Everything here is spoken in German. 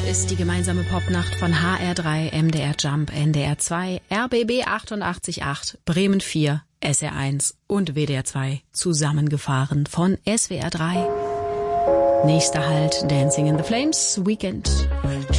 ist die gemeinsame Popnacht von HR3, MDR Jump, NDR 2, RBB 88.8, Bremen 4, SR1 und WDR 2 zusammengefahren von SWR 3. Nächster Halt Dancing in the Flames, Weekend.